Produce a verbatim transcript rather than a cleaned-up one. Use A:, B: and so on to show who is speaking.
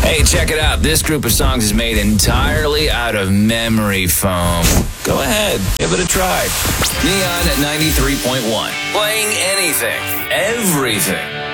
A: Hey, check it out. This group of songs is made entirely out of memory foam. Go ahead, give it a try. Neon at ninety-three point one. Playing anything, everything.